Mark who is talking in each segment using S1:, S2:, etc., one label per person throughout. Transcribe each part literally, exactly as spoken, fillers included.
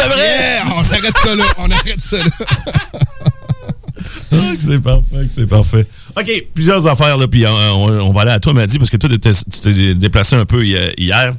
S1: C'est vrai!
S2: Yeah, on arrête ça là. On arrête ça là.
S1: Ah, c'est parfait, c'est parfait. OK, plusieurs affaires, là, puis on, on, on va aller à toi, Madi, parce que toi, tu t'es déplacé un peu hier.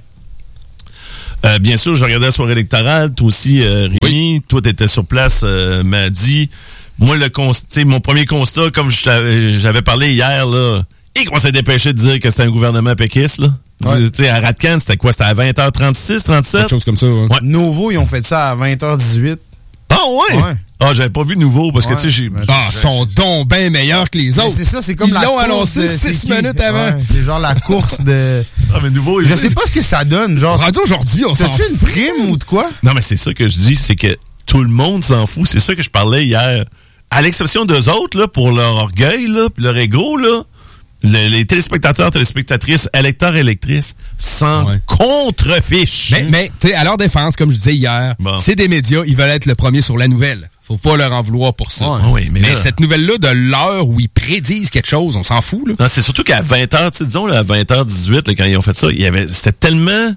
S1: Euh, bien sûr, je regardais la soirée électorale. Toi aussi, euh, Rémi, oui. Toi, tu étais sur place, euh, Madi. Moi, le const- mon premier constat, comme j'avais parlé hier, là, et qu'on s'est dépêché de dire que c'était un gouvernement péquiste, là. Ouais. Tu sais, à Radcan, c'était quoi? C'était à vingt heures trente-six, trente-sept?
S2: Quelque chose comme ça, ouais.
S3: Ouais. Nouveau, ils ont fait ça à vingt heures dix-huit.
S1: Ah ouais? Ouais. Ah, j'avais pas vu Nouveau, parce ouais. que, tu sais, j'ai...
S2: Ah, sont donc bien meilleurs que les autres.
S3: C'est ça, c'est comme
S2: Ils
S3: la
S2: l'ont
S3: course
S2: annoncé six minutes avant.
S3: Ouais, c'est genre la course de...
S1: Ah, mais Nouveau...
S3: Je sais pas ce que ça donne, genre...
S2: Rendu aujourd'hui, on s'en fout.
S3: T'as-tu une prime ou de quoi?
S1: Non, mais c'est ça que je dis, c'est que tout le monde s'en fout. C'est ça que je parlais hier. À l'exception d'eux autres, là, pour leur orgueil, là, puis leur ego, là, le, les téléspectateurs, téléspectatrices, électeurs, électrices s'en ouais. contrefichent.
S2: Mais, mais tu sais, à leur défense, comme je disais hier, bon. c'est des médias, ils veulent être le premier sur la nouvelle. Faut pas leur en vouloir pour ça.
S1: Ouais, oui, mais
S2: mais
S1: là,
S2: cette nouvelle-là, de l'heure où ils prédisent quelque chose, on s'en fout, là.
S1: Non, c'est surtout qu'à vingt heures, tu sais, disons, là, à vingt heures dix-huit, là, quand ils ont fait ça, il y avait, c'était tellement...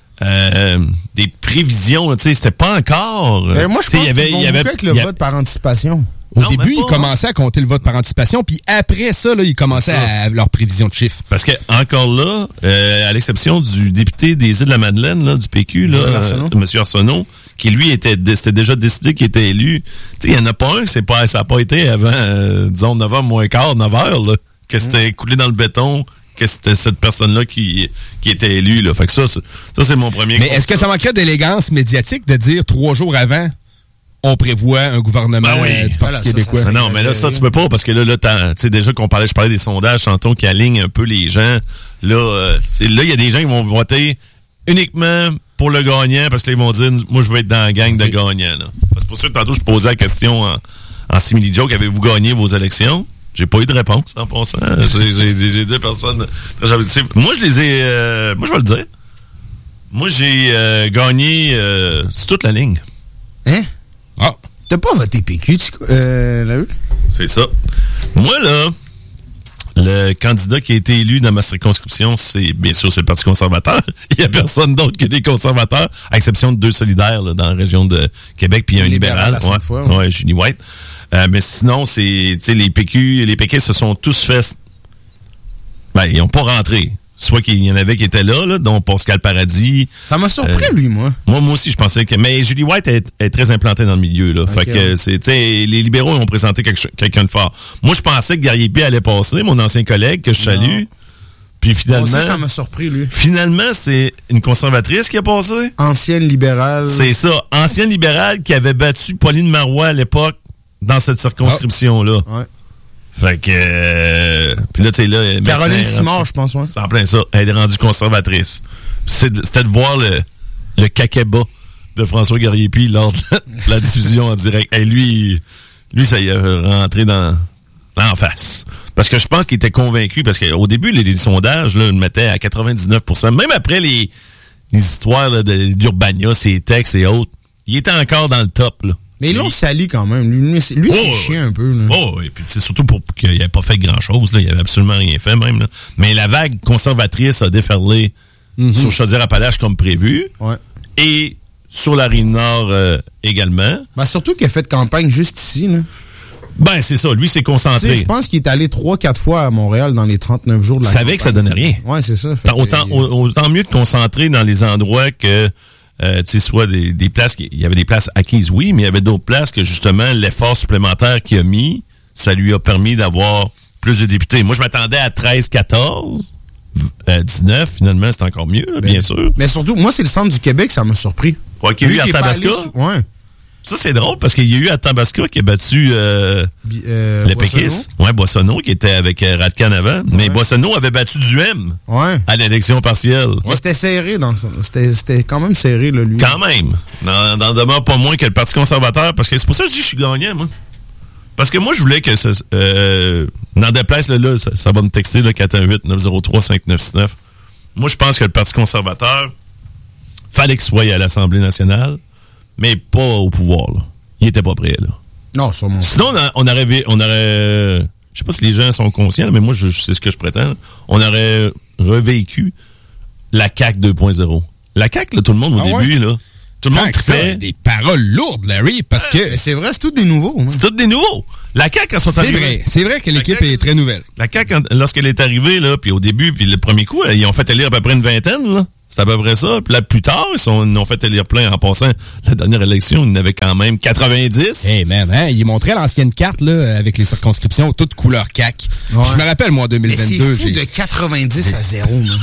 S1: Euh, des prévisions, tu sais, c'était pas encore...
S3: Mais moi, je pense
S1: qu'il y avait,
S3: qu'ils vont
S1: y avait,
S3: avec le
S1: y a...
S3: vote par anticipation.
S2: Au
S1: non,
S2: début, ils commençaient à compter le vote par anticipation, puis après ça, là, ils commençaient à leur prévision de chiffres.
S1: Parce que encore là, euh, à l'exception du député des Îles-de-la-Madeleine, là, du P Q, là, euh, M. Arsenault, qui lui était, c'était déjà décidé qu'il était élu. Tu sais, il y en a pas un, c'est pas, ça n'a pas été avant, euh, disons, neuf heures moins quart, neuf heures, là, que c'était mmh. coulé dans le béton, que c'était cette personne-là qui, qui était élue, là. Fait que ça, ça, ça c'est mon premier
S2: Mais est-ce que ça manquerait d'élégance médiatique de dire trois jours avant, on prévoit un gouvernement ben oui. du Parti voilà, québécois?
S1: Ça, ça, non, mais là, ça, tu peux pas, parce que là, là, tu sais, déjà qu'on parlait, je parlais des sondages, tantôt, qui alignent un peu les gens. Là, euh, là, il y a des gens qui vont voter uniquement pour le gagnant, parce qu'ils vont dire, moi, je veux être dans la gang okay. de gagnants, là. C'est pour ça que tantôt, je posais la question en, en simili-joke, avez-vous gagné vos élections? J'ai pas eu de réponse, en passant. J'ai, j'ai, j'ai deux personnes. Moi, je les ai... Euh, moi, je vais le dire. Moi, j'ai euh, gagné euh, sur toute la ligne.
S3: Hein?
S2: Ah.
S3: T'as pas voté P Q, tu euh, là?
S1: C'est ça. Moi, là, le candidat qui a été élu dans ma circonscription, c'est bien sûr, c'est le Parti conservateur. Il y a personne d'autre que des conservateurs, à exception de deux solidaires là, dans la région de Québec, puis un libéral. libéral ouais, fois, ouais. ouais, Julie White. Euh, mais sinon, c'est, tu sais, les P Q, les P Q se sont tous fait, ben, ils n'ont pas rentré. Soit qu'il y en avait qui étaient là, là, dont Pascal Paradis.
S3: Ça m'a surpris, euh, lui, moi.
S1: Moi, moi aussi, je pensais que, mais Julie White est, est très implantée dans le milieu, là. Okay, fait que, ouais. c'est, tu sais, les libéraux ont présenté quelque, quelqu'un de fort. Moi, je pensais que Guerrier-P allait passer, mon ancien collègue, que je salue. Non. Puis finalement.
S3: Moi aussi, ça m'a surpris, lui.
S1: Finalement, c'est une conservatrice qui a passé.
S3: Ancienne libérale.
S1: C'est ça. Ancienne libérale qui avait battu Pauline Marois à l'époque. Dans cette circonscription-là.
S3: Ouais.
S1: Fait que... Euh, puis là, tu sais, là...
S3: Caroline Simard, je pense, ouais.
S1: C'est en plein ça. Elle est rendue conservatrice. C'est, c'était de voir le, le caquet-bas de François Guerrier-P lors de la, de la diffusion en direct. Et lui, lui, ça y est rentré dans, dans en face. Parce que je pense qu'il était convaincu, parce qu'au début, les, les sondages, là, le mettaient à quatre-vingt-dix-neuf pour cent. Même après les, les histoires là, de, d'Urbania, ses textes et autres, il était encore dans le top, là.
S3: Mais là, on s'allie quand même. Lui, lui c'est
S1: oh,
S3: chiant un peu. Là.
S1: Oh, et puis c'est surtout pour qu'il n'ait pas fait grand-chose. Là. Il n'avait absolument rien fait, même. Là. Mais la vague conservatrice a déferlé mm-hmm. sur Chaudière-Appalaches comme prévu.
S3: Ouais.
S1: Et sur la Rive-Nord euh, également.
S3: Ben, surtout qu'il a fait campagne juste ici. Là.
S1: Ben, c'est ça. Lui, c'est concentré.
S3: Je pense qu'il est allé trois quatre fois à Montréal dans les trente-neuf jours de la
S1: campagne. Il savait que ça donnait rien.
S3: Ouais, c'est ça.
S1: Fait autant, que, autant mieux de concentrer dans les endroits que... Euh, tu sais, soit des, des places, il y avait des places acquises, oui, mais il y avait d'autres places que, justement, l'effort supplémentaire qu'il a mis, ça lui a permis d'avoir plus de députés. Moi, je m'attendais à treize, quatorze, euh, dix-neuf, finalement, c'est encore mieux, là,
S3: mais,
S1: bien sûr.
S3: Mais surtout, moi, c'est le centre du Québec, ça m'a surpris.
S1: Ouais, qu'il y a eu à Tabasco.
S3: Ouais.
S1: Ça, c'est drôle, parce qu'il y a eu à Tabasco qui a battu euh,
S3: euh,
S1: le Péquiste. Ouais, Boissonneau, qui était avec euh, Radcan avant. Ouais. Mais Boissonneau avait battu Duhem
S3: ouais.
S1: à l'élection partielle.
S3: Ouais. C'était serré, dans c'était, c'était quand même serré, là, lui.
S1: Quand même. Dans, dans demeure pas moins que le Parti conservateur, parce que c'est pour ça que je dis que je suis gagnant, moi. Parce que moi, je voulais que ça... Euh, n'en déplace, là, là ça, ça va me texter, là, quatre un huit neuf zéro trois cinq neuf six neuf. Moi, je pense que le Parti conservateur, fallait qu'il soit à l'Assemblée nationale, mais pas au pouvoir, là. Il était pas prêt, là.
S3: Non, sûrement.
S1: Sinon, on, a, on aurait... On aurait je sais pas si les gens sont conscients, mais moi, je, je sais ce que je prétends. On aurait revécu la C A Q deux point zéro. La C A Q, là, tout le monde, au ah début, ouais? là... Tout le monde fait
S2: des paroles lourdes, Larry, parce que...
S3: Euh, c'est vrai, c'est tout des nouveaux.
S1: C'est tout des nouveaux. La C A Q, quand sont
S2: c'est
S1: arrivés...
S2: Vrai. C'est vrai que l'équipe est très nouvelle.
S1: La C A Q, lorsqu'elle est arrivée, là, puis au début, puis le premier coup, ils ont fait élire à peu près une vingtaine, là. C'est à peu près ça. Puis là, plus tard, ils, sont, ils ont fait élire plein. En passant, la dernière élection, il y en avait quand même quatre-vingt-dix.
S2: Hey man, hein, ils montraient l'ancienne carte là, avec les circonscriptions, toutes couleur C A Q. Ouais. Je me rappelle, moi, en deux mille vingt-deux...
S3: Mais c'est fou j'ai... de quatre-vingt-dix à zéro, man.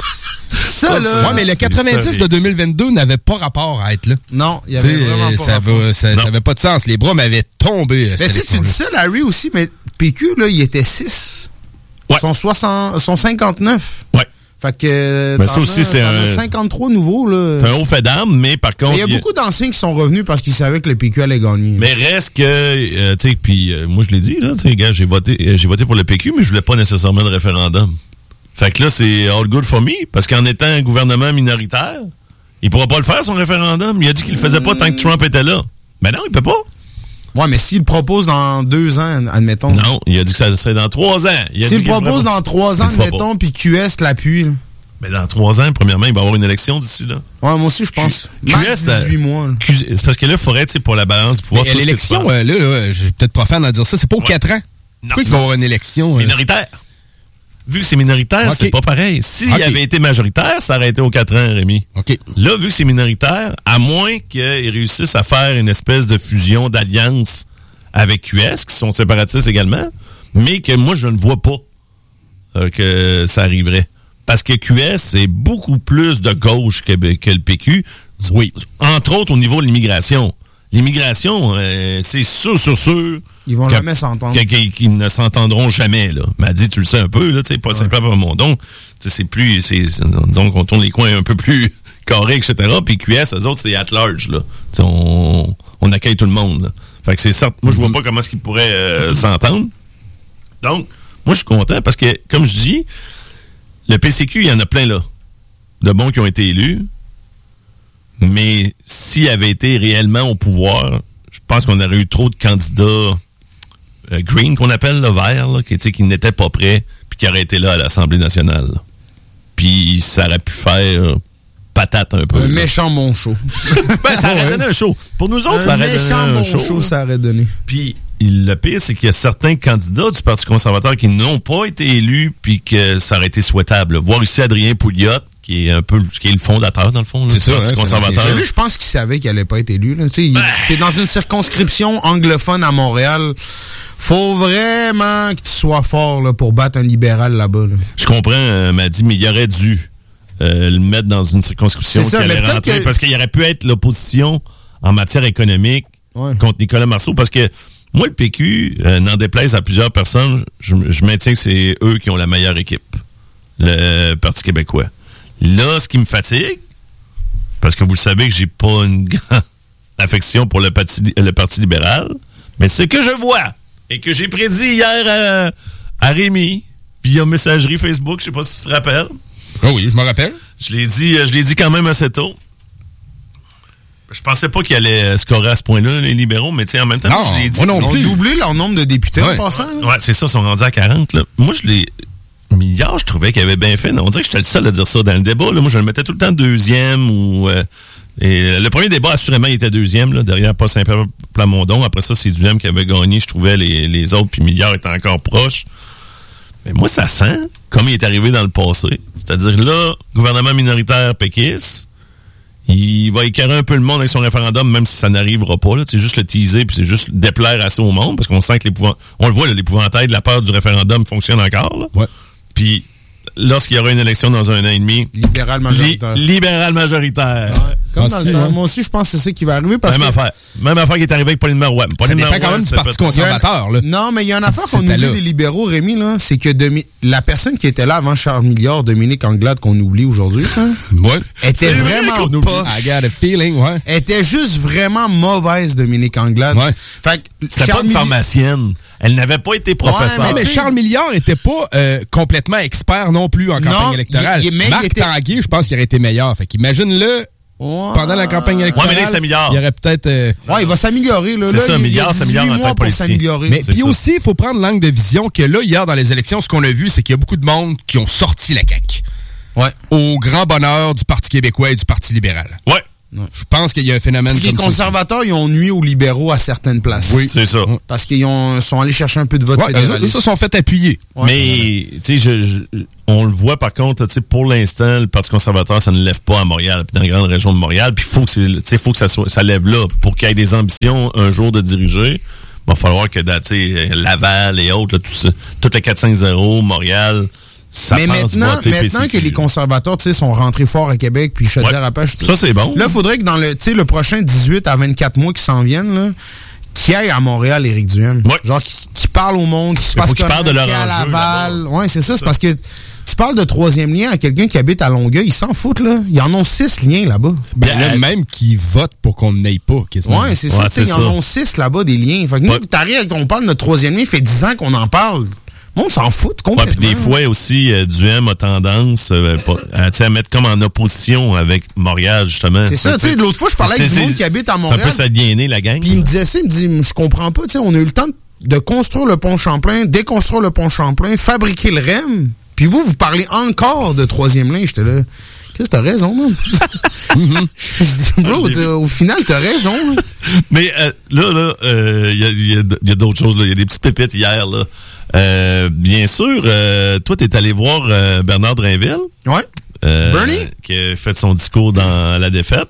S3: Ça, là...
S2: Ouais, mais le quatre-vingt-dix de deux mille vingt-deux n'avait pas rapport à être là.
S3: Non, il y avait
S2: t'sais,
S3: vraiment pas
S2: ça
S3: rapport.
S2: Va, ça, ça avait pas de sens. Les bras m'avaient tombé.
S3: Mais tu sais, tu dis ça, Larry, aussi, mais P Q, là, il était six.
S1: Ouais.
S3: Ils sont, soixante, sont cinquante-neuf.
S1: Ouais.
S3: Fait que
S1: ben ça aussi,
S3: as,
S1: c'est un...
S3: cinquante-trois nouveaux. Là.
S1: C'est un haut fait d'âme, mais par contre...
S3: Il y a beaucoup d'anciens qui sont revenus parce qu'ils savaient que le P Q allait gagner.
S1: Mais reste que, euh, tu sais, puis euh, moi je l'ai dit, là, tu sais, gars, j'ai voté, euh, j'ai voté pour le P Q, mais je voulais pas nécessairement de référendum. Fait que là, c'est all good for me, parce qu'en étant un gouvernement minoritaire, il pourra pas le faire, son référendum. Il a dit qu'il le faisait pas tant que Trump était là. Mais non, il peut pas.
S3: Ouais, mais s'il le propose dans deux ans, admettons.
S1: Non, il a dit que ça serait dans trois ans.
S3: S'il le propose dans trois ans, admettons, puis Q S l'appuie.
S1: Mais dans trois ans, premièrement, il va y avoir une élection d'ici là.
S3: Ouais, moi aussi, je pense.
S1: Q-
S3: Max dix-huit mois. Là.
S1: Q- c'est parce que là, il faudrait, tu sais, pour la balance du pouvoir...
S2: Mais l'élection, euh, là, là je suis peut-être pas fan de dire ça, c'est pas aux ouais. quatre ans. Non, Pourquoi non. il va y avoir une élection? Euh...
S1: Minoritaire. Vu que c'est minoritaire, okay. c'est pas pareil. S'il okay. avait été majoritaire, ça aurait été aux quatre ans, Rémi.
S2: Okay.
S1: Là, vu que c'est minoritaire, à moins qu'ils réussissent à faire une espèce de fusion d'alliance avec Q S, qui sont séparatistes également, mais que moi, je ne vois pas euh, que ça arriverait. Parce que Q S, c'est beaucoup plus de gauche que, que le P Q.
S2: Oui.
S1: Entre autres, au niveau de l'immigration. L'immigration, euh, c'est sûr, sûr, sûr.
S3: Ils vont jamais s'entendre.
S1: Qu'ils ne s'entendront jamais, là. M'a dit, tu le sais un peu, là, tu sais, pas ouais. simplement par mon don. Tu sais, c'est plus, c'est, c'est, disons qu'on tourne les coins un peu plus carrés, et cetera. Puis Q S, eux autres, c'est at large, là. Tu sais, on, on accueille tout le monde, là. Fait que c'est certes, moi, je vois pas comment est-ce qu'ils pourraient euh, s'entendre. Donc, moi, je suis content parce que, comme je dis, le P C Q, il y en a plein, là, de bons qui ont été élus. Mais s'il avait été réellement au pouvoir, je pense qu'on aurait eu trop de candidats euh, green, qu'on appelle, le vert, là, qui, qui n'étaient pas prêts, puis qui auraient été là à l'Assemblée nationale. Là. Puis ça aurait pu faire patate un peu.
S3: Un
S1: là.
S3: méchant bon show.
S1: Ben, ça aurait donné un show. Pour nous autres,
S3: un
S1: ça aurait donné un
S3: bon
S1: show.
S3: show. Ça aurait donné.
S1: Puis le pire, c'est qu'il y a certains candidats du Parti conservateur qui n'ont pas été élus, puis que ça aurait été souhaitable. Voir ici Adrien Pouliot, qui est un peu qui est le fondateur, dans le fond, là,
S2: c'est ça,
S1: Parti
S2: hein,
S1: conservateur.
S3: Lui, je pense qu'il savait qu'il allait pas être élu. Là. Ben. T'es dans une circonscription anglophone à Montréal. Faut vraiment que tu sois fort là, pour battre un libéral là-bas. Là.
S1: Je comprends, euh, m'a dit, mais il aurait dû euh, le mettre dans une circonscription qui allait rentrer, que... parce qu'il aurait pu être l'opposition en matière économique ouais. contre Nicolas Marceau, parce que moi, le P Q, euh, n'en déplaise à plusieurs personnes, je, je maintiens que c'est eux qui ont la meilleure équipe, le Parti québécois. Là, ce qui me fatigue, parce que vous le savez que j'ai pas une grande affection pour le Parti, le parti libéral, mais ce que je vois et que j'ai prédit hier à, à Rémi, via messagerie Facebook, je sais pas si tu te rappelles.
S2: Ah oui, je me rappelle.
S1: Je l'ai dit, je l'ai dit quand même assez tôt. Je pensais pas qu'ils allaient scorer à ce point-là, les libéraux, mais tu sais, en même temps,
S2: non,
S1: je l'ai dit.
S3: Ils ont doublé leur nombre de députés
S1: ouais.
S3: en passant.
S1: Là. Ouais, c'est ça, ils sont rendus à quarante. Là. Moi, je l'ai... Milliard, je trouvais qu'il avait bien fait. On dirait que j'étais le seul à dire ça dans le débat. Là. Moi, je le mettais tout le temps deuxième. Ou euh, et le premier débat, assurément, il était deuxième, là, derrière pas Saint-Pierre Plamondon. Après ça, c'est Duhem qui avait gagné, je trouvais, les, les autres, puis Milliard était encore proche. Mais moi, ça sent comme il est arrivé dans le passé. C'est-à-dire là, gouvernement minoritaire péquiste, il va écœurer un peu le monde avec son référendum, même si ça n'arrivera pas. Là. C'est juste le teaser, puis c'est juste déplaire assez au monde, parce qu'on sent que l'épouvant... on le voit, là, l'épouvantail de la peur du référendum fonctionne encore. Là.
S2: Ouais.
S1: Puis, lorsqu'il y aura une élection dans un an et demi...
S3: Libéral majoritaire.
S1: Li- libéral majoritaire.
S3: Ouais. Comme dans le temps.
S2: Hein?
S3: Moi aussi, je pense que c'est ça qui va arriver. Parce
S1: Même
S3: que...
S1: affaire. Même affaire qui est arrivée avec Pauline Marois.
S2: Ça dépend quand même du Parti conservateur. Là.
S3: Non, mais il y a une affaire qu'on oublie des libéraux, Rémi, là, c'est que Domi... la personne qui était là avant Charles Milliard, Dominique Anglade, qu'on oublie aujourd'hui, ça,
S2: ouais.
S3: était c'est vraiment pas...
S2: I got a feeling, ouais.
S3: était juste vraiment mauvaise, Dominique Anglade.
S1: Ouais. Fait que c'était Charles pas une Milli... pharmacienne. Elle n'avait pas été professeure.
S2: Ouais, mais, mais Charles Milliard était pas euh, complètement expert non plus en campagne non, électorale.
S3: Il, il,
S2: Marc
S3: il était...
S2: Tanguay, je pense qu'il aurait été meilleur. Fait qu'imagine-le, ouais. pendant la campagne électorale,
S1: ouais, mais là,
S2: il aurait peut-être... Euh...
S3: Ouais, il va s'améliorer. Là.
S1: C'est
S3: là,
S1: ça,
S3: il,
S1: Milliard,
S3: il
S1: s'améliore en tant que politicien.
S2: Mais puis aussi, il faut prendre l'angle de vision que là, hier, dans les élections, ce qu'on a vu, c'est qu'il y a beaucoup de monde qui ont sorti la C A Q.
S3: Ouais.
S2: Au grand bonheur du Parti québécois et du Parti libéral.
S1: Ouais.
S2: Ouais. Je pense qu'il y a un phénomène
S3: Puis
S2: comme
S3: les conservateurs, ça. Ils ont nuit aux libéraux à certaines places.
S1: Oui, c'est ça.
S3: Parce qu'ils ont, sont allés chercher un peu de vote
S2: ouais,
S3: fédéraliste.
S2: Eux, ça sont fait appuyer.
S1: Ouais. Mais, tu sais, je, je, on le voit par contre, tu sais, pour l'instant, le Parti conservateur, ça ne lève pas à Montréal, puis dans la grande région de Montréal, puis il faut que, tu sais, faut que ça, soit, ça lève là. Pour qu'il y ait des ambitions un jour de diriger, il va falloir que, tu sais, Laval et autres, là, tout ça, toutes les quatre cinq zéro, Montréal... Ça
S3: mais maintenant, maintenant que les conservateurs, tu sais, sont rentrés forts à Québec, puis Chaudière-Appalaches,
S1: ouais. Ça c'est bon.
S3: Là, il faudrait que dans le, tu sais, le prochain dix-huit à vingt-quatre mois qui s'en viennent, là, qui aille à Montréal, Éric Duhem.
S1: Ouais.
S3: Genre, qui, qui parle au monde, qui se fasse
S1: connaître,
S3: qui à Laval. Ouais, c'est ça, c'est parce que tu parles de troisième lien à quelqu'un qui habite à Longueuil, ils s'en foutent, là. Ils en ont six liens là-bas.
S2: Ben, il y en a même qui votent pour qu'on n'aille pas, quasiment.
S3: Ouais, c'est ouais, ça, tu sais, ils en ont six là-bas, des liens. Fait que nous, t'arrives, on parle de notre troisième lien, il fait dix ans qu'on en parle. On s'en fout complètement.
S1: Ouais, puis des fois aussi, euh, Duhem a tendance euh, à, à mettre comme en opposition avec Montréal, justement.
S3: C'est ça, tu sais, l'autre fois, je parlais avec du monde qui habite à Montréal.
S1: C'est un peu s'aliéner, la gang.
S3: Puis il me disait ça, il me dit, je comprends pas, tu sais, on a eu le temps de construire le pont Champlain, déconstruire le pont Champlain, fabriquer le R E M, puis vous, vous parlez encore de troisième ligne. J'étais là, qu'est-ce que t'as raison, man? Je dis, bro, au final, t'as raison. Man.
S1: Mais euh, là, là, il euh, y a, y a, y a d'autres choses, là. Il y a des petites pépites hier, là. Euh, bien sûr, euh, toi, t'es allé voir euh, Bernard Drainville.
S3: Ouais.
S1: Euh,
S3: Bernie?
S1: Qui a fait son discours dans la défaite.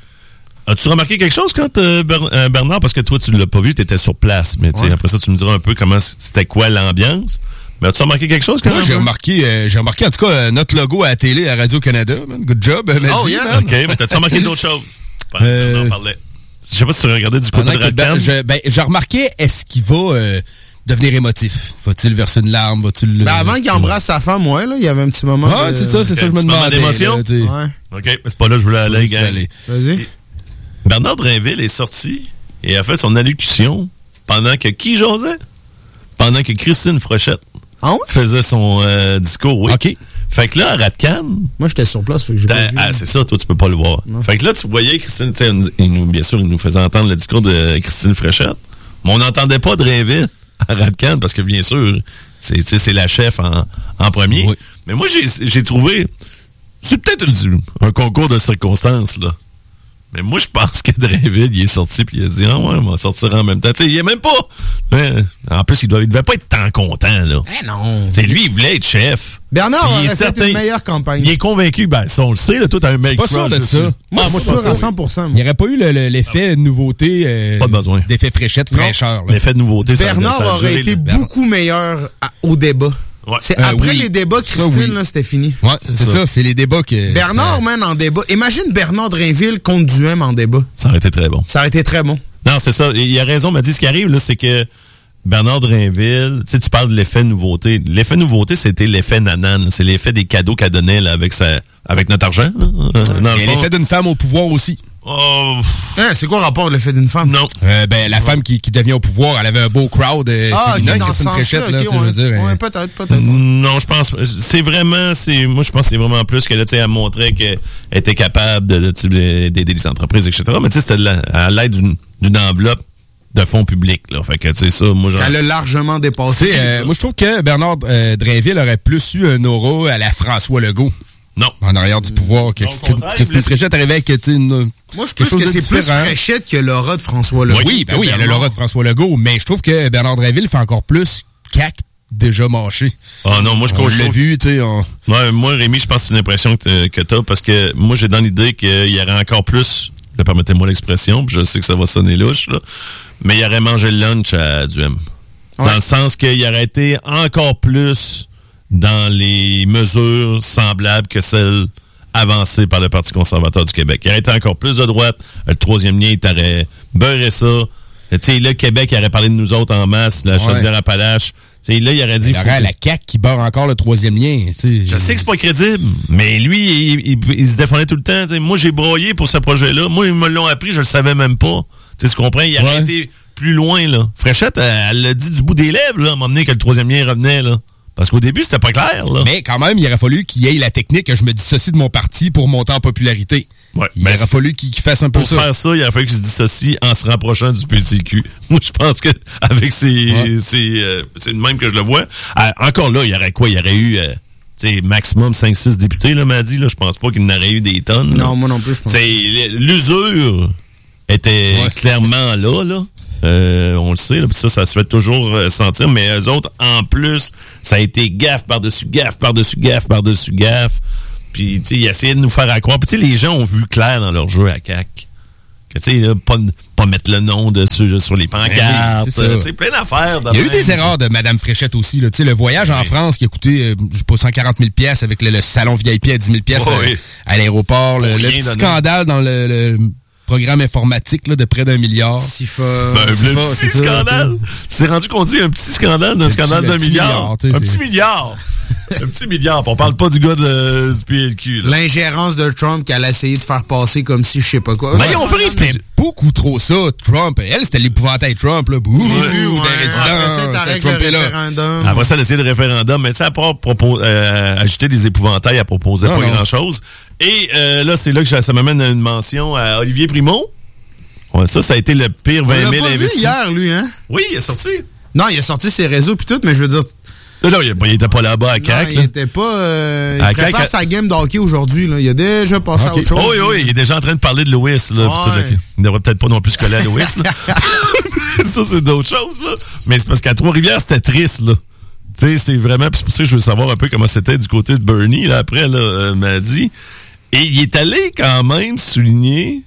S1: As-tu remarqué quelque chose quand euh, Ber- euh, Bernard, parce que toi, tu l'as pas vu, t'étais sur place, mais ouais. Après ça, tu me diras un peu comment c'était quoi l'ambiance. Mais as-tu remarqué quelque chose quand
S2: Moi,
S1: même?
S2: j'ai remarqué, euh, j'ai remarqué en tout cas euh, notre logo à la télé à Radio-Canada. Man. Good job, Nazi,
S3: Oh yeah!
S1: Man. OK, mais t'as-tu remarqué d'autres choses? Euh... On en parlait. Je sais pas si tu regardais du côté de Radcan.
S2: Je, ben, j'ai remarqué, est-ce qu'il va... Euh, devenir émotif. Va-t-il verser une larme? Va-t-il...
S3: Ben avant qu'il embrasse sa femme, ouais, là, il y avait un petit moment.
S2: Ah, de... c'est ça, c'est okay. ça, je me demandais.
S1: d'émotion?
S2: Là,
S1: ouais. OK, mais c'est pas là que je voulais aller, gang.
S3: Vas-y.
S1: Bernard Drainville est sorti et a fait son allocution pendant que qui jasait? Pendant que Christine Frochette
S3: ah ouais?
S1: faisait son euh, discours, oui.
S2: OK.
S1: Fait que là, à Radcan...
S3: Moi, j'étais sur place, fait que j'ai pas vu.
S1: Ah, c'est ça, toi, tu peux pas le voir. Non. Fait que là, tu voyais Christine, tu sais, bien sûr, il nous faisait entendre le discours de Christine Frochette, mais on n'entendait pas Drainville à Radcan, parce que bien sûr, c'est, c'est la chef en, en premier. Oui. Mais moi, j'ai, j'ai trouvé... C'est peut-être une, un concours de circonstances, là. Mais moi, je pense que Drainville, il est sorti puis il a dit « Ah ouais, on va sortir en même temps. » Tu sais, il est même pas... Hein, en plus, il, doit, il devait pas être tant content, là.
S3: Eh non!
S1: T'sais, lui, il voulait être chef.
S3: Bernard aurait fait certain, une meilleure campagne.
S1: Il est convaincu, ben, ça, on le sait, là, toi, t'as un mec.
S2: Pas sûr de ça.
S3: Moi, ah, moi, je suis sûr à cent pour cent.
S2: Il n'y aurait pas eu le, le, l'effet de nouveauté. Euh,
S1: pas de besoin.
S2: D'effet fraîchette, fraîcheur.
S1: L'effet de nouveauté,
S3: Bernard
S1: ça, ça
S3: aurait été
S1: le...
S3: beaucoup meilleur à, au débat. Ouais. C'est euh, après oui. les débats, Christine, ça, oui. là, c'était fini.
S2: Ouais, c'est, c'est ça. ça, c'est les débats que...
S3: Bernard, euh... man, en débat. Imagine Bernard Drainville contre Duhem en débat.
S1: Ça aurait été très bon.
S3: Ça aurait été très bon.
S1: Non, c'est ça. Il a raison, m'a dit ce qui arrive, là, c'est que Bernard Drainville, tu sais, tu parles de l'effet nouveauté. L'effet nouveauté, c'était l'effet nanane. C'est l'effet des cadeaux qu'elle donnait, là, avec sa, avec notre argent, là.
S2: Dans Et l'effet d'une femme au pouvoir aussi.
S1: Oh.
S3: Hein, c'est quoi le rapport de l'effet d'une femme?
S1: Non.
S2: Euh, ben, la ouais. femme qui, qui devient au pouvoir, elle avait un beau crowd. Euh,
S3: ah,
S2: féminin,
S3: okay, dans ce sens-là, okay, ouais, veux dire, ouais, hein. peut-être, peut-être.
S1: Non, je pense, c'est vraiment, c'est, moi, je pense que c'est vraiment plus que là, tu sais, elle montrait qu'elle était capable de, de, d'aider les entreprises, et cetera. Mais tu sais, c'était la, à l'aide d'une, d'une enveloppe de fonds publics, là. Fait que, tu sais, ça, moi, genre...
S3: Elle a largement dépassé.
S2: Euh, moi, je trouve que Bernard euh, Drainville aurait plus eu un aura à la François Legault.
S1: Non.
S2: En arrière du pouvoir. Que Christine Fréchette arrivait avec une.
S3: Moi, je pense que c'est plus Fréchette que l'aura de François Legault.
S2: Oui, ben oui, elle a l'aura de François Legault, mais je trouve que Bernard Drainville fait encore plus C A Q déjà mâché.
S1: Ah non, moi, je
S2: On l'a vu, tu sais. On...
S1: Ouais, moi, Rémi, je pense que c'est une impression que, que t'as, parce que moi, j'ai dans l'idée qu'il y aurait encore plus, là, permettez-moi l'expression, puis je sais que ça va sonner louche, là, mais il aurait mangé le lunch à Duhem. Ouais. Dans le sens qu'il aurait été encore plus dans les mesures semblables que celles avancées par le Parti conservateur du Québec. Il aurait été encore plus de droite. Le troisième lien, il t'aurait beurré ça. Tu sais, là, le Québec, il aurait parlé de nous autres en masse, la ouais. Chaudière-Appalaches. Tu sais, là, il aurait dit...
S2: Il y aurait la C A Q qui barre encore le troisième lien. T'sais.
S1: Je sais que c'est pas crédible, mais lui, il, il, il se défendait tout le temps. T'sais. Moi, j'ai broyé pour ce projet-là. Moi, ils me l'ont appris, je le savais même pas. Tu comprends? Il aurait ouais. été plus loin, là. Fréchette, elle, elle l'a dit du bout des lèvres, là, à m'emmener que le troisième lien revenait, là. Parce qu'au début, c'était pas clair, là.
S2: Mais quand même, il aurait fallu qu'il y ait la technique que je me dissocie de mon parti pour monter en popularité.
S1: Ouais,
S2: il aurait fallu qu'il, qu'il fasse un peu
S1: pour
S2: ça.
S1: Pour faire ça, il aurait fallu qu'il se dissocie en se rapprochant du P C Q. Moi, je pense que avec ces, ouais. ces, euh, c'est le même que je le vois. Euh, encore là, il y aurait quoi? Il y aurait eu, euh, t'sais, maximum cinq six députés, là, m'a dit, là. Je pense pas qu'il n'aurait eu des tonnes.
S3: Non,
S1: là.
S3: moi non plus, je pense.
S1: T'sais, l'usure était ouais. clairement là, là. Euh, on le sait, là, pis ça, ça se fait toujours euh, sentir, mais eux autres, en plus, ça a été gaffe par-dessus gaffe, par-dessus gaffe, par-dessus gaffe. Puis, tu sais, ils essayaient de nous faire accroire. Puis, tu sais, les gens ont vu clair dans leur jeu à C A Q. Que, tu sais, pas, pas mettre le nom dessus sur les pancartes. Tu sais, plein d'affaires.
S2: Il y a même. eu des erreurs de Mme Fréchette aussi, là. Tu sais, le voyage oui. en France qui a coûté, euh, je sais pas, cent quarante mille piastres avec le, le salon V I P à dix mille piastres oh, oui. à, à l'aéroport. Le, le petit donné. Scandale dans le... le programme informatique là, de près d'un milliard.
S3: Sifa.
S1: Ben, un
S3: Sifa,
S1: petit scandale. C'est rendu qu'on dit un petit scandale d'un scandale d'un milliard. milliard un petit milliard. un petit milliard. On parle pas du gars de, du P L Q. Là.
S3: L'ingérence de Trump qu'elle a essayé de faire passer comme si je sais pas quoi.
S2: Mais ils ont fait, c'était beaucoup trop ça, Trump. Elle, c'était l'épouvantail Trump, là. Bouh,
S3: ouais, ouais, des résidents. Après ça, le référendum.
S1: Après ça, d'essayer le référendum. Mais ça, à part propos, euh, ajouter des épouvantails, elle proposait non, pas grand-chose. Et euh, là, c'est là que ça m'amène à une mention à Olivier Primo. Ouais, ça, ça a été le pire vingt mille investis.
S3: On l'a pas vu hier, lui, hein?
S1: Oui, il est sorti.
S3: Non, il a sorti ses réseaux puis tout, mais je veux dire...
S1: Non, non, il était pas là-bas à C A Q.
S3: Non, il était pas... Euh, il prépare C A Q, sa game de hockey aujourd'hui, là. Il a déjà passé okay. à autre chose.
S1: Oui, oui, il est déjà en train de parler de Louis, là. Ouais. Il ne devrait peut-être pas non plus se coller à Louis, là. Ça, c'est d'autres choses, là. Mais c'est parce qu'à Trois-Rivières, c'était triste, là. Tu sais, c'est vraiment... Puis c'est pour ça que je veux savoir un peu comment c'était du côté de Bernie, là, après, là, euh, m'a dit... Et il est allé quand même souligner,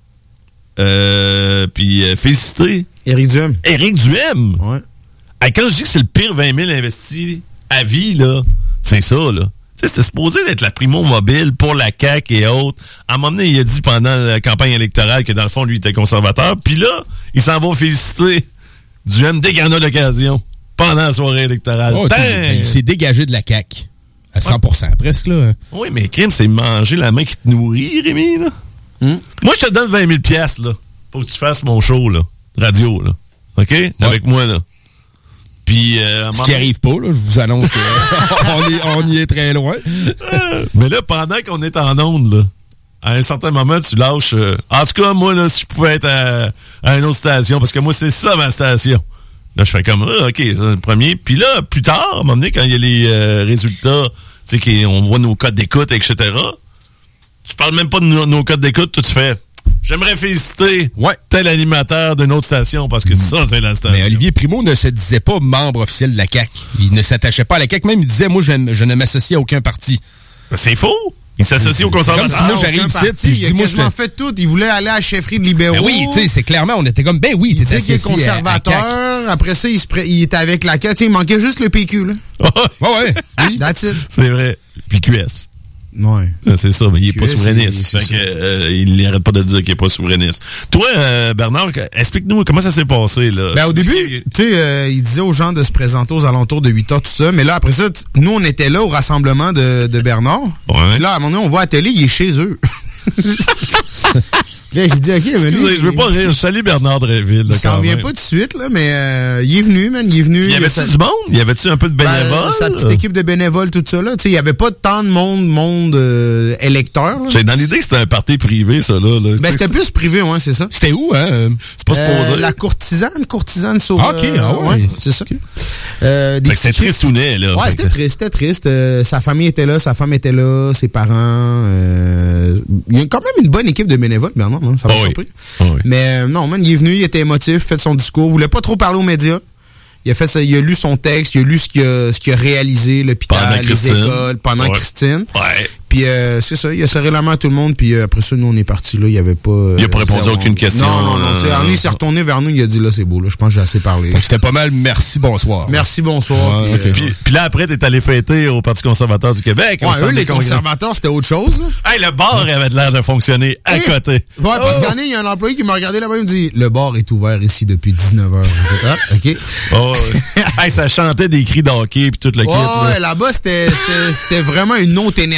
S1: euh, puis euh, féliciter.
S3: Éric Duhem.
S1: Éric Duhem.
S3: Ouais.
S1: Et quand je dis que c'est le pire vingt mille investis à vie, là, c'est ça, là. Tu sais, c'était supposé d'être la primo mobile pour la C A Q et autres. À un moment donné, il a dit pendant la campagne électorale que dans le fond, lui, il était conservateur. Puis là, il s'en va féliciter Duhem dès qu'il y en a l'occasion, pendant la soirée électorale.
S2: Oh, il s'est dégagé de la C A Q. À cent pour cent, ouais. presque, là.
S1: Oui, mais crime, c'est manger la main qui te nourrit, Rémi, là. Mm. Moi, je te donne vingt mille piastres, là, pour que tu fasses mon show, là, radio, là. OK? Ouais. Avec moi, là. Puis, euh,
S2: ce qui arrive pas, là, je vous annonce qu'on on y est très loin.
S1: Mais là, pendant qu'on est en onde, là, à un certain moment, tu lâches... Euh, en tout cas, moi, là, si je pouvais être à, à une autre station, parce que moi, c'est ça, ma station. Là, je fais comme, ah, OK, c'est le premier. Puis là, plus tard, à un moment donné, quand il y a les euh, résultats, tu sais, on voit nos codes d'écoute, et cetera, tu parles même pas de nos, nos codes d'écoute, tout tu fais, j'aimerais féliciter ouais. tel animateur d'une autre station, parce que mmh. ça, c'est la station.
S2: Mais Olivier Primo ne se disait pas membre officiel de la C A Q. Il ne s'attachait pas à la C A Q. Même, il disait, moi, je, je ne m'associe à aucun parti.
S1: Ben, c'est faux. Il s'associe au conservateur.
S3: Moi, j'arrive ici, il a moi, quasiment fait tout. Il voulait aller à la chefferie de libéraux.
S2: Ben oui, tu sais, c'est clairement, on était comme, ben oui,
S3: il disait qu'il est conservateur. Après ça, il, se pré... il était avec la C A Q. Il manquait juste le P Q, là.
S2: Ouais, ouais.
S3: Oui. That's it.
S1: C'est vrai. Puis Q S.
S3: Ouais.
S1: C'est ça, mais il est Q S, pas souverainiste. C'est, c'est que, euh, il n'arrête pas de le dire qu'il est pas souverainiste. Toi, euh, Bernard, explique-nous comment ça s'est passé, là.
S3: Ben, au début, tu sais, euh, il disait aux gens de se présenter aux alentours de huit heures, tout ça. Mais là, après ça, nous, on était là au rassemblement de, de Bernard. Ouais. Puis là, à un moment donné, on voit à la télé, il est chez eux. Là, j'ai dit, OK, mais lui,
S1: je veux pas rire. Je salue Bernard Dréville.
S3: Il s'en vient pas tout de suite, là, mais euh, il est venu, man. Il est venu.
S1: Il y avait-tu
S3: sa...
S1: du monde? Il y avait-tu un peu de bénévoles? Ben,
S3: sa petite équipe de bénévoles, tout ça, là. Tu sais, il y avait pas tant de monde, monde euh, électeur, là.
S1: J'ai dans l'idée que c'était un party privé, ça, là. là.
S3: Ben, c'était plus privé, ouais, c'est ça.
S2: C'était où, hein?
S1: C'est pas
S3: euh,
S1: supposé.
S3: La courtisane, courtisane sur.
S2: Ah, OK,
S3: euh,
S2: ah ouais.
S3: ouais c'est ça. Okay. Euh,
S1: des c'était tristounet, là.
S3: Ouais, c'était triste, c'était triste. Euh, sa famille était là, sa femme était là, ses parents. Euh, il y a quand même une bonne équipe de bénévoles, Bernard, hein, ça m'a oh surpris.
S1: Oui. Oh oui.
S3: Mais euh, non, man, il est venu, il était émotif, fait son discours, voulait pas trop parler aux médias. Il a fait ça, il a lu son texte, il a lu ce qu'il a, ce qu'il a réalisé, l'hôpital, les écoles, pendant ouais. Christine.
S1: Ouais.
S3: Puis euh, c'est ça, il a serré la main à tout le monde, puis euh, après ça, nous, on est partis là, il y avait pas... Euh,
S1: il a pas répondu à aucune question.
S3: Non, non, non. Euh, Arnie s'est retourné vers nous, il a dit, là, c'est beau, là, je pense que j'ai assez parlé.
S2: C'était pas mal, merci, bonsoir.
S3: Merci, bonsoir.
S1: Ouais, puis, okay. euh, puis là, après, t'es allé fêter au Parti conservateur du Québec.
S3: Ouais, eux, les conservateurs, c'était autre chose. Là.
S1: Hey, le bar avait l'air de fonctionner à hey, côté.
S3: Ouais, parce oh. qu'Annie, il y a un employé qui m'a regardé là-bas, il me dit, le bar est ouvert ici depuis dix-neuf heures. OK.
S1: Oh, hey, ça chantait des cris d'hockey puis tout le
S3: kit. Ouais, là. là-bas, c'était, c'était, c'était vraiment une autre énergie, mais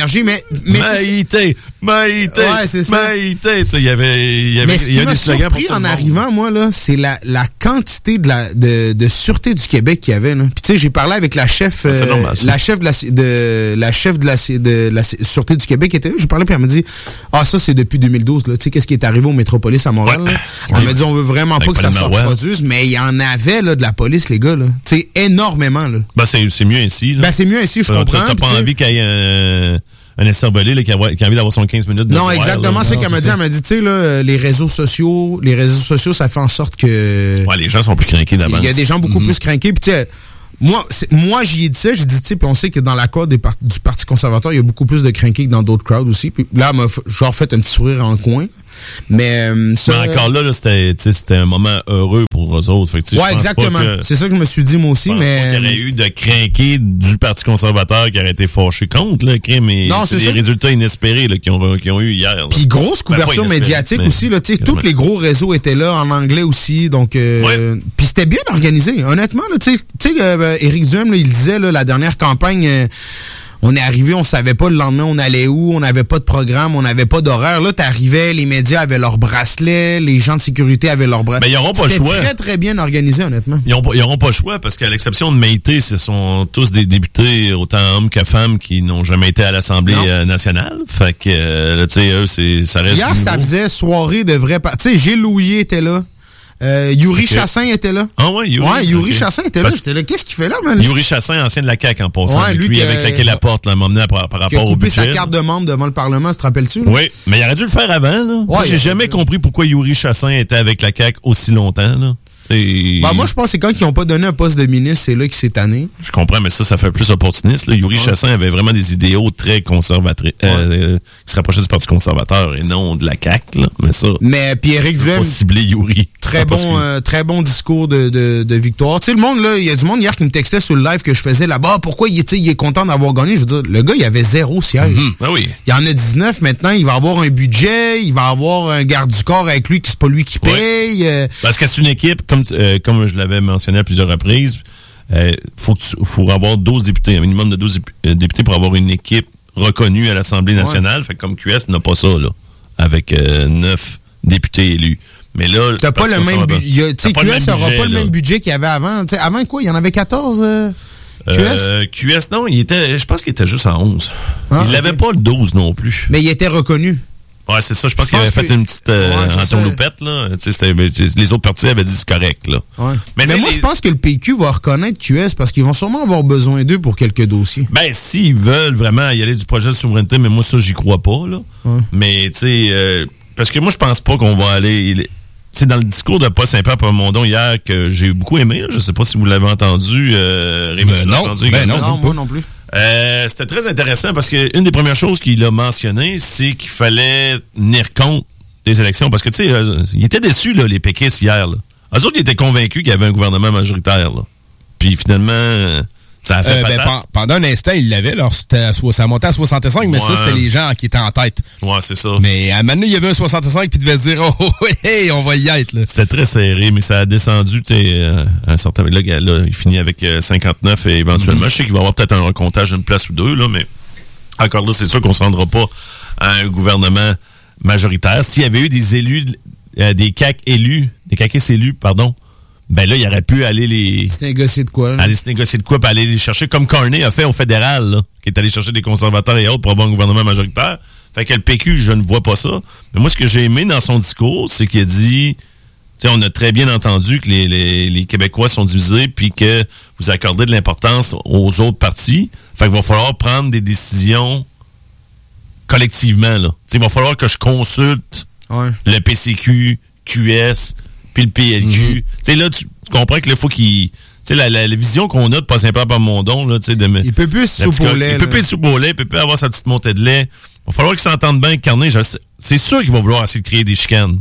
S3: mais
S1: Maïté, Maïté,
S3: ouais, c'est ça.
S1: Maïté. Il y avait, il y avait,
S3: mais ce
S1: il y
S3: qui m'a surpris en arrivant, moi, là, c'est la, la quantité de la de, de Sûreté du Québec qu'il y avait. Là. Puis tu sais, j'ai parlé avec la chef, euh, normal, la chef de la de la chef de la de la Sûreté du Québec qui était là. J'ai parlé puis elle m'a dit, ah ça c'est depuis deux mille douze. Là. Tu sais qu'est-ce qui est arrivé au Métropolis à Montréal. Ouais. Là. Elle oui. m'a dit, on veut vraiment avec pas que ça se reproduise, mais il y en avait là de la police, les gars. Là. Tu sais, énormément là.
S1: Ben c'est c'est mieux ainsi. Là.
S3: Ben c'est mieux ainsi, je comprends.
S1: T'as pas envie qu'il y ait un un esservelé là, qui, a, qui a envie d'avoir son quinze minutes de
S3: non, voir, exactement, là. c'est qu'elle m'a dit. Elle m'a dit, tu sais, là, les réseaux sociaux, les réseaux sociaux, ça fait en sorte que...
S1: Ouais, les gens sont plus craqués d'avance.
S3: Il y a des gens beaucoup mm-hmm. plus craqués. Puis, tu sais, moi, moi, j'y ai dit ça, j'ai dit, tu sais, puis on sait que dans la crowd des par- du Parti conservateur, il y a beaucoup plus de craqués que dans d'autres crowds aussi. Puis là, elle m'a genre fait un petit sourire en coin. Mais, euh, ça...
S1: Mais encore là, là c'était, c'était un moment heureux pour eux autres. Fait que,
S3: ouais, exactement. Que,
S1: c'est
S3: ça que je me suis dit, moi aussi, mais...
S1: Il y aurait eu de craqués du Parti conservateur qui aurait été fâché contre, là, mais non, c'est, c'est des ça. résultats inespérés, là, qu'ils ont, qu'ils ont eu hier. Là.
S3: Puis grosse couverture ben, médiatique mais... aussi, là, tu sais, tous les gros réseaux étaient là, en anglais aussi, donc, euh, ouais. Puis c'était bien organisé, honnêtement, là, tu sais, euh, Éric Duhem, là, il disait, là, la dernière campagne, euh, on est arrivé, on savait pas le lendemain on allait où, on n'avait pas de programme, on n'avait pas d'horaire. Là, t'arrivais, les médias avaient leurs bracelets, les gens de sécurité avaient leurs bracelets.
S1: Ben, ils n'auront pas le choix.
S3: C'était très, très bien organisé, honnêtement.
S1: Ils n'auront pas le choix parce qu'à l'exception de Maïté, ce sont tous des députés, autant hommes que femmes, qui n'ont jamais été à l'Assemblée euh, nationale. Fait que, euh, tu sais, eux, c'est, ça reste.
S3: Hier, ça faisait soirée de vrai. Tu sais, Gilles Louillet était là. Euh, Yuri okay. Chassin était là.
S1: Ah ouais, Yuri.
S3: Ouais, Yuri okay. Chassin était là. Parce... J'étais là. Qu'est-ce qu'il fait là, man?
S1: Yuri Chassin, ancien de la C A Q en passant.
S3: Ouais, lui,
S1: lui
S3: qui
S1: avait claqué la porte, là, m'emmener par, par rapport au budget.
S3: Il a coupé sa carte de membre devant le Parlement, te rappelles-tu? Là?
S1: Oui, mais il aurait dû le faire avant, là. Ouais, moi, j'ai jamais compris pourquoi Yuri Chassin était avec la C A Q aussi longtemps, là. C'est...
S3: Ben, moi, je pense que c'est quand ils n'ont pas donné un poste de ministre, c'est là qu'il s'est tanné.
S1: Je comprends, mais ça, ça fait plus opportuniste. Là. Yuri ouais. Chassin avait vraiment des idéaux très conservatrices, ouais. euh, qui se rapprochaient du Parti conservateur et non de la C A Q. Là. Mais ça,
S3: mais puis Éric Duhem,
S1: cibler Yuri.
S3: Très bon, euh, très bon discours de, de, de victoire. Tu sais, le monde, là, il y a du monde hier qui me textait sur le live que je faisais là-bas. Pourquoi il, il est content d'avoir gagné? Je veux dire, le gars, il avait zéro siège.
S1: Mm-hmm. Ah oui.
S3: Il y en a dix-neuf maintenant. Il va avoir un budget. Il va avoir un garde du corps avec lui qui c'est pas lui qui paye. Ouais. Euh...
S1: Parce que c'est une équipe, comme, euh, comme je l'avais mentionné à plusieurs reprises, euh, faut, faut avoir douze députés, un minimum de douze députés pour avoir une équipe reconnue à l'Assemblée nationale. Ouais. Fait que comme Q S n'a pas ça, là, avec euh, neuf députés élus. Mais là,
S3: t'as pas le même budget. Tu sais, Q S n'aura pas le même budget qu'il y avait avant. T'sais, avant quoi? Il y en avait quatorze euh, Q S?
S1: Euh, Q S, non, il était, je pense qu'il était juste à onze. Ah, il okay. l'avait pas le douze non plus.
S3: Mais il était reconnu.
S1: Ouais, c'est ça. Je pense je qu'il pense avait que... fait une petite euh, ouais, entourloupette, là. Tu sais, les autres partis avaient dit c'est correct, là.
S3: Ouais. Mais, Mais moi, les... je pense que le P Q va reconnaître Q S parce qu'ils vont sûrement avoir besoin d'eux pour quelques dossiers.
S1: Ben, s'ils veulent vraiment y aller du projet de souveraineté, mais moi, ça, j'y crois pas, là. Ouais. Mais, tu sais, euh, parce que moi, je pense pas qu'on va aller... C'est dans le discours de Paul Saint-Pierre Plamondon hier que j'ai beaucoup aimé. Là. Je sais pas si vous l'avez entendu. Euh, Rémi,
S2: ben non,
S1: entendu
S2: ben non,
S3: non, moi non plus.
S1: Euh, c'était très intéressant parce que une des premières choses qu'il a mentionné, c'est qu'il fallait tenir compte des élections. Parce que, tu sais, euh, ils étaient déçus, là, les péquistes, hier. Là. Eux autres, ils étaient convaincus qu'il y avait un gouvernement majoritaire. Là. Puis finalement... Euh, Ça a fait euh, ben,
S2: p- pendant un instant, il l'avait. Alors, c'était à so- ça montait à soixante-cinq, mais ouais. ça, c'était les gens qui étaient en tête.
S1: Ouais, c'est ça.
S2: Mais à un moment donné, il y avait un soixante-cinq, puis il devait se dire, oh, oh, hey, on va y être. Là.
S1: C'était très serré, mais ça a descendu, tu sais, euh, à un certain moment. Là, là, il finit avec euh, cinquante-neuf et éventuellement, mm-hmm. je sais qu'il va y avoir peut-être un recomptage d'une place ou deux, là, mais encore là, c'est sûr qu'on ne se rendra pas à un gouvernement majoritaire. S'il y avait eu des élus, euh, des C A Q élus, des C A Q élus, pardon, ben là, il aurait pu aller les...
S3: Se négocier de quoi? Là?
S1: Aller se négocier de quoi, puis aller les chercher, comme Carney a fait au fédéral, là, qui est allé chercher des conservateurs et autres pour avoir un gouvernement majoritaire. Fait que le P Q, je ne vois pas ça. Mais moi, ce que j'ai aimé dans son discours, c'est qu'il a dit... Tu sais, on a très bien entendu que les, les, les Québécois sont divisés, puis que vous accordez de l'importance aux autres partis. Fait qu'il va falloir prendre des décisions collectivement, là. Tu sais, il va falloir que je consulte
S3: ouais.
S1: le P C Q, Q S... puis le P L Q. Mm-hmm. Tu sais, là, tu, tu comprends que là, faut qu'il... Tu sais, la, la, la vision qu'on a de Paul Saint-Pierre Plamondon, là, tu sais, de...
S3: Il peut plus se soupe au lait.
S1: Il peut plus être soupe au lait, il peut plus avoir sa petite montée de lait. Il va falloir qu'il s'entende bien avec Carney. Je sais, c'est sûr qu'il va vouloir essayer de créer des chicanes.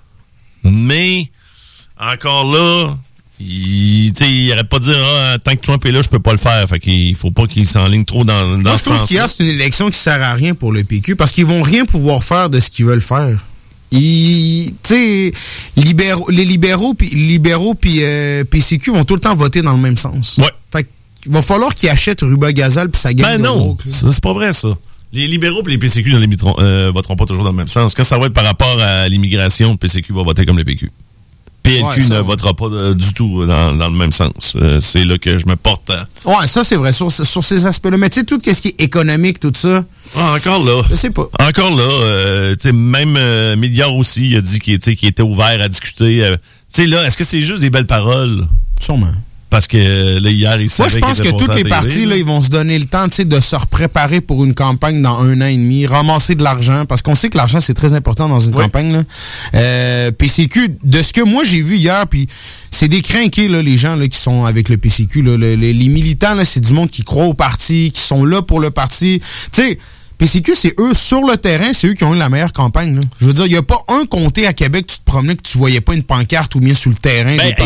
S1: Mais, encore là, il, tu sais, il arrête pas de dire, ah, tant que Trump est là, je peux pas le faire. Fait qu'il faut pas qu'il s'enligne trop dans, dans
S3: Moi,
S1: ce
S3: je trouve qu'hier, c'est une élection qui sert à rien pour le P Q parce qu'ils vont rien pouvoir faire de ce qu'ils veulent faire. Tu sais, libéraux, les libéraux puis libéraux puis euh, P C Q vont tout le temps voter dans le même sens.
S1: Ouais.
S3: Fait qu'il va falloir qu'ils achètent Ruba Gazal puis ça gagne.
S1: Ben non, ça, c'est pas vrai ça. Les libéraux et les P C Q ne limiteront, euh, voteront pas toujours dans le même sens. Quand ça va être par rapport à l'immigration, le P C Q va voter comme le P Q. P L Q ouais, ne va. votera pas de, du tout dans, dans le même sens. Euh, c'est là que je me porte à...
S3: Ouais, ça c'est vrai, sur, sur ces aspects-là. Mais tu sais, tout ce qui est économique, tout ça...
S1: Ah, encore là.
S3: Je sais pas.
S1: Encore là, euh, tu sais, même euh, Milliard aussi, il a dit qu'il, qu'il était ouvert à discuter. Euh, tu sais, là, est-ce que c'est juste des belles paroles?
S3: Sûrement.
S1: Parce que là, hier, ils
S3: Moi, je pense que toutes les parties, là, ils vont se donner le temps, tu sais, de se préparer pour une campagne dans un an et demi, ramasser de l'argent, parce qu'on sait que l'argent, c'est très important dans une oui. campagne, là. Euh, P C Q, de ce que moi, j'ai vu hier, puis c'est des crinqués, là, les gens, là, qui sont avec le P C Q, là. Le, les, les militants, là, c'est du monde qui croit au parti, qui sont là pour le parti. Tu sais, P C Q, c'est eux, sur le terrain, c'est eux qui ont eu la meilleure campagne, là. Je veux dire, il n'y a pas un comté à Québec, tu te promenais, que tu voyais pas une pancarte ou bien sur le terrain.
S1: Ben,